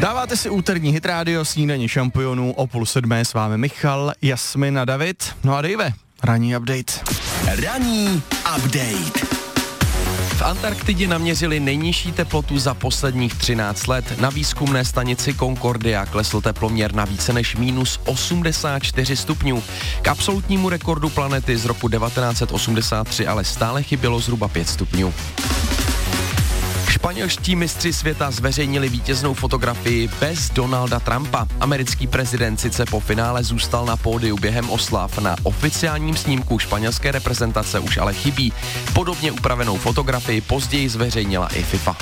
Dáváte si úterní Hit Radio, snídaní šampionů, o 6:30 s vámi Michal, Jasmin a David. No a Dave, ranní update. Ranní update. V Antarktidě naměřili nejnižší teplotu za posledních 13 let. Na výzkumné stanici Concordia klesl teploměr na více než -84 stupňů. K absolutnímu rekordu planety z roku 1983 ale stále chybělo zhruba 5 stupňů. Španělští mistři světa zveřejnili vítěznou fotografii bez Donalda Trumpa. Americký prezident sice po finále zůstal na pódiu během oslav, na oficiálním snímku španělské reprezentace už ale chybí. Podobně upravenou fotografii později zveřejnila i FIFA.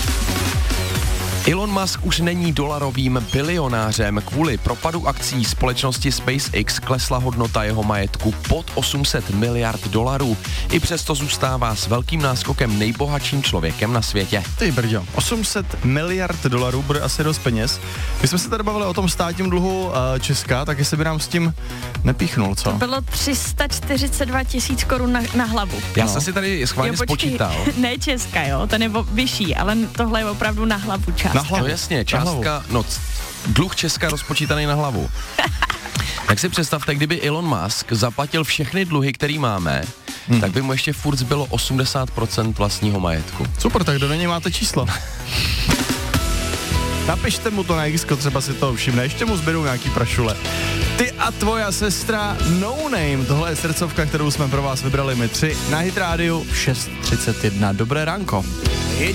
Elon Musk už není dolarovým bilionářem. Kvůli propadu akcí společnosti SpaceX klesla hodnota jeho majetku pod 800 miliard dolarů. I přesto zůstává s velkým náskokem nejbohatším člověkem na světě. Ty brďo, 800 miliard dolarů bude asi dost peněz. My jsme se tady bavili o tom státním dluhu Česka, tak jestli by nám s tím nepíchnul, co? To bylo 342 000 korun na hlavu. Já jsem si tady schválně spočítal. Ne Česka, jo, to nebo vyšší, ale tohle je opravdu na hlavu část. Na hlavu. No jasně, částka, dluh Česka rozpočítaný na hlavu. Tak si představte, kdyby Elon Musk zaplatil všechny dluhy, který máme, tak by mu ještě furt zbylo 80% vlastního majetku. Super, tak do něj máte číslo. Napište mu to na X, třeba si to všimne, ještě mu zbydou nějaký prašule. Ty a tvoja sestra No Name, tohle je srdcovka, kterou jsme pro vás vybrali my tři na Hit Radio v 6:31. Dobré ránko. Hit